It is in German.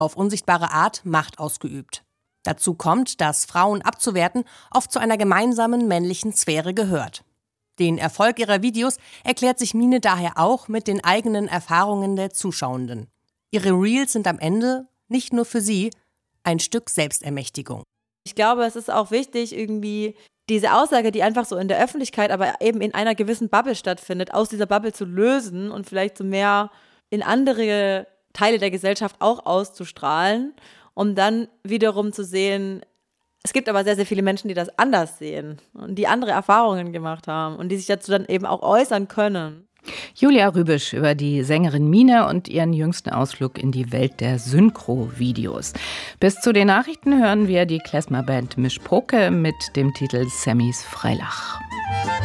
auf unsichtbare Art Macht ausgeübt. Dazu kommt, dass Frauen abzuwerten oft zu einer gemeinsamen männlichen Sphäre gehört. Den Erfolg ihrer Videos erklärt sich Mine daher auch mit den eigenen Erfahrungen der Zuschauenden. Ihre Reels sind am Ende, nicht nur für sie, ein Stück Selbstermächtigung. Ich glaube, es ist auch wichtig, irgendwie diese Aussage, die einfach so in der Öffentlichkeit, aber eben in einer gewissen Bubble stattfindet, aus dieser Bubble zu lösen und vielleicht so mehr in andere Teile der Gesellschaft auch auszustrahlen, um dann wiederum zu sehen, es gibt aber sehr, sehr viele Menschen, die das anders sehen und die andere Erfahrungen gemacht haben und die sich dazu dann eben auch äußern können. Julia Rübisch über die Sängerin Mine und ihren jüngsten Ausflug in die Welt der Synchro-Videos. Bis zu den Nachrichten hören wir die Klezmer-Band Mischpoke mit dem Titel Sammys Freilach.